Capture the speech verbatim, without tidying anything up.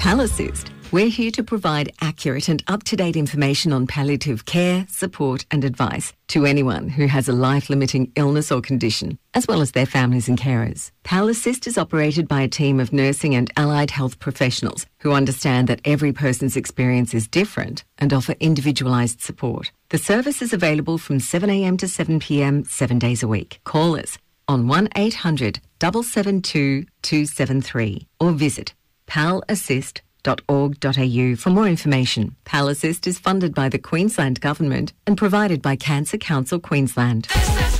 PalAssist. We're here to provide accurate and up-to-date information on palliative care, support and advice to anyone who has a life-limiting illness or condition, as well as their families and carers. PalAssist is operated by a team of nursing and allied health professionals who understand that every person's experience is different and offer individualised support. The service is available from seven a m to seven p m, seven days a week. Call us on one eight hundred, seven seven two, two seven three or visit pal assist dot org dot a u for more information. PalAssist is funded by the Queensland Government and provided by Cancer Council Queensland.